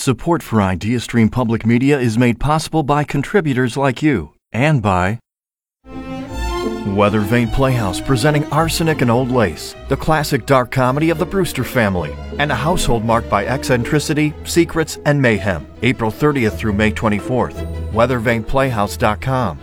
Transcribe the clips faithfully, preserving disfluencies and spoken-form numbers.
Support for IdeaStream Public Media is made possible by contributors like you and by Weather Vane Playhouse, presenting Arsenic and Old Lace, the classic dark comedy of the Brewster family, and a household marked by eccentricity, secrets, and mayhem. April thirtieth through May twenty-fourth. weather vane playhouse dot com.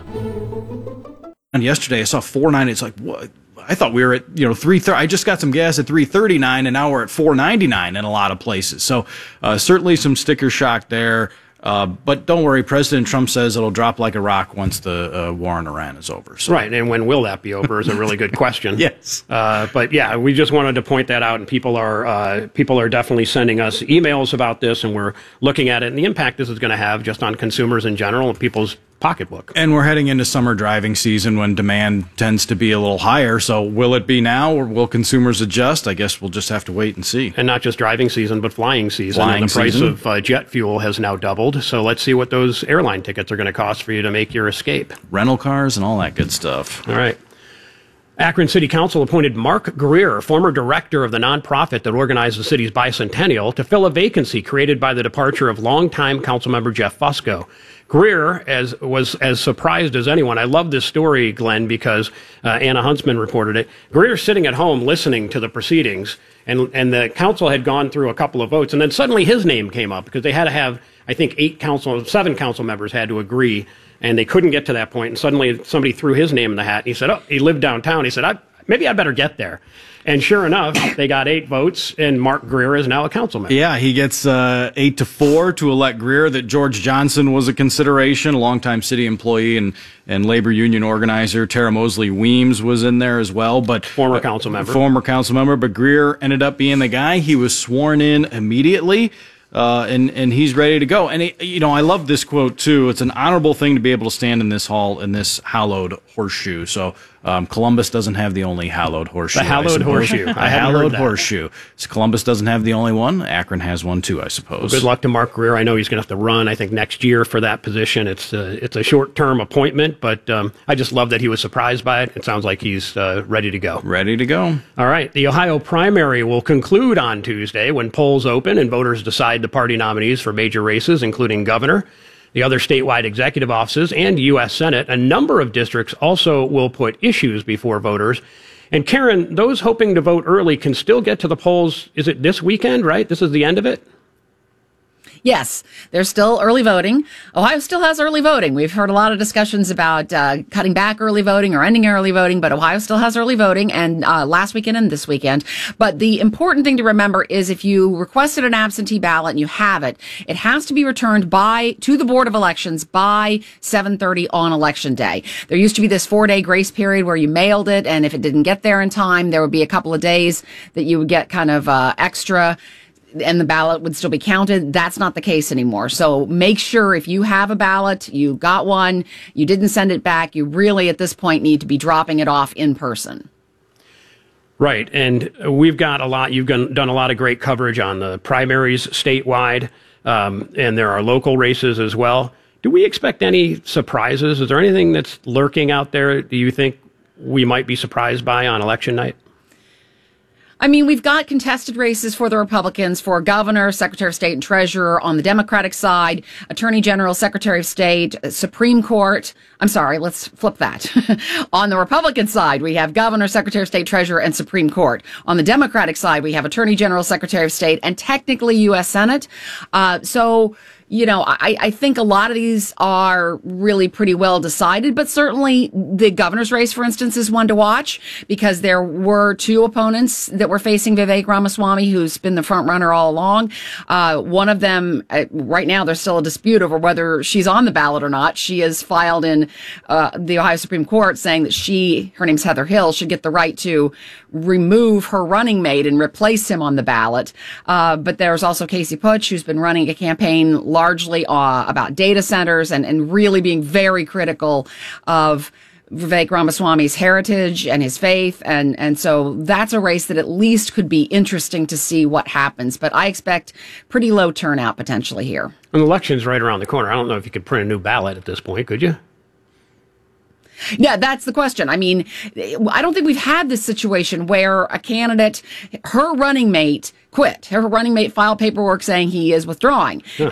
And yesterday I saw four ninety. It's like, what? I thought we were at, you know, three thirty. I just got some gas at three thirty-nine, and now we're at four ninety-nine in a lot of places. So uh, certainly some sticker shock there. Uh, but don't worry, President Trump says it'll drop like a rock once the uh, war in Iran is over. So. Right, and when will that be over is a really good question. Yes. Uh, but yeah, we just wanted to point that out, and people are uh, people are definitely sending us emails about this, and we're looking at it and the impact this is going to have just on consumers in general and people's pocketbook. And we're heading into summer driving season when demand tends to be a little higher. So will it be now, or will consumers adjust? I guess we'll just have to wait and see. And not just driving season, but flying season. Flying and the price season. of uh, jet fuel has now doubled. So let's see what those airline tickets are going to cost for you to make your escape. Rental cars and all that good stuff. All right. Akron City Council appointed Mark Greer, former director of the nonprofit that organized the city's bicentennial, to fill a vacancy created by the departure of longtime councilmember Jeff Fusco. Greer as, was as surprised as anyone. I love this story, Glenn, because uh, Anna Huntsman reported it. Greer's sitting at home listening to the proceedings, and, and the council had gone through a couple of votes, and then suddenly his name came up because they had to have, I think, eight council, seven council members had to agree, and they couldn't get to that point, and suddenly somebody threw his name in the hat, and he said, oh, he lived downtown. He said, I, maybe I better get there. And sure enough, they got eight votes, and Mark Greer is now a council member. Yeah, he gets uh, eight to four to elect Greer. That George Johnson was a consideration, a longtime city employee and, and labor union organizer. Tara Mosley Weems was in there as well, but former council member. Former council member, but Greer ended up being the guy. He was sworn in immediately. Uh, and, and he's ready to go. And, he, you know, I love this quote, too. It's an honorable thing to be able to stand in this hall in this hallowed horseshoe. So um, Columbus doesn't have the only hallowed horseshoe. The hallowed horseshoe. A hallowed horseshoe. So Columbus doesn't have the only one. Akron has one, too, I suppose. Well, good luck to Mark Greer. I know he's going to have to run, I think, next year for that position. It's, uh, it's a short-term appointment, but um, I just love that he was surprised by it. It sounds like he's uh, ready to go. Ready to go. All right. The Ohio primary will conclude on Tuesday when polls open and voters decide the party nominees for major races, including governor, the other statewide executive offices, and U S Senate. A number of districts also will put issues before voters. And Karen, those hoping to vote early can still get to the polls. Is it this weekend, right? This is the end of it? Yes, there's still early voting. Ohio still has early voting. We've heard a lot of discussions about uh, cutting back early voting or ending early voting, but Ohio still has early voting, and uh, last weekend and this weekend. But the important thing to remember is if you requested an absentee ballot and you have it, it has to be returned by to the Board of Elections by seven thirty on Election Day. There used to be this four-day grace period where you mailed it, and if it didn't get there in time, there would be a couple of days that you would get kind of uh, extra, and the ballot would still be counted. That's not the case anymore. So make sure if you have a ballot, you got one, you didn't send it back, you really at this point need to be dropping it off in person. Right. And we've got a lot, you've done a lot of great coverage on the primaries statewide, um, and there are local races as well. Do we expect any surprises? Is there anything that's lurking out there do you think we might be surprised by on election night? I mean, we've got contested races for the Republicans for governor, secretary of state, and treasurer. On the Democratic side, attorney general, secretary of state, Supreme Court. I'm sorry, let's flip that. On the Republican side, we have governor, secretary of state, treasurer, and Supreme Court. On the Democratic side, we have attorney general, secretary of state, and technically U S Senate. Uh, so, you know, I, I think a lot of these are really pretty well decided, but certainly the governor's race, for instance, is one to watch because there were two opponents that were facing Vivek Ramaswamy, who's been the front runner all along. Uh, one of them, uh, right now, there's still a dispute over whether she's on the ballot or not. She has filed in uh, the Ohio Supreme Court saying that she, her name's Heather Hill, should get the right to remove her running mate and replace him on the ballot. Uh, but there's also Casey Putsch, who's been running a campaign largely uh, about data centers and, and really being very critical of Vivek Ramaswamy's heritage and his faith. And, and so that's a race that at least could be interesting to see what happens. But I expect pretty low turnout potentially here. An election's right around the corner. I don't know if you could print a new ballot at this point, could you? Yeah, that's the question. I mean, I don't think we've had this situation where a candidate, her running mate quit. Her running mate filed paperwork saying he is withdrawing. Huh.